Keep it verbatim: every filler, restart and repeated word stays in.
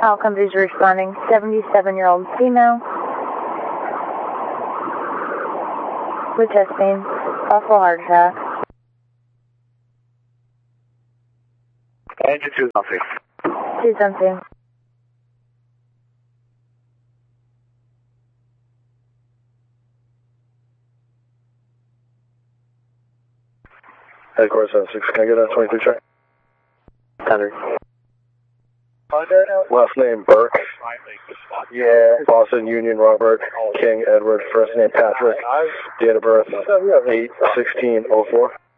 All companies are responding. seventy-seven-year-old female with chest pain, possible heart attack. Engine two something. Two something. Headquarters seven six, can I get a twenty-three check? Thunder. Last name Burke. Yeah. Boston Union Robert King Edward. First name Patrick. Date of birth eight sixteen oh four.